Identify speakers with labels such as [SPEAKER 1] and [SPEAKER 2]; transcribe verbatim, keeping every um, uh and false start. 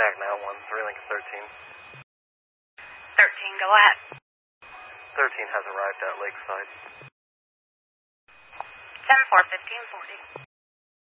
[SPEAKER 1] Mac now, one, three Lincoln thirteen.
[SPEAKER 2] thirteen, go ahead.
[SPEAKER 1] thirteen has arrived at Lakeside.
[SPEAKER 2] ten four, fifteen forty.